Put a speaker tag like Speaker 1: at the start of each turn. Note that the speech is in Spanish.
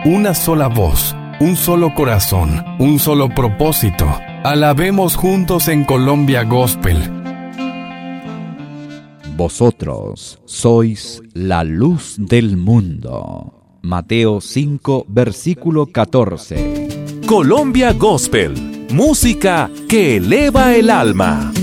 Speaker 1: una sola voz, un solo corazón, un solo propósito. Alabemos juntos en Colombia Gospel.
Speaker 2: Vosotros sois la luz del mundo. Mateo 5, versículo 14.
Speaker 3: Colombia Gospel, música que eleva el alma.